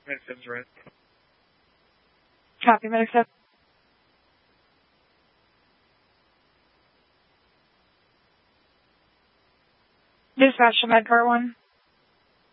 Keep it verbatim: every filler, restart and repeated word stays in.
Medic's right. Copy, Medic seven. Dispatch to Med Car one.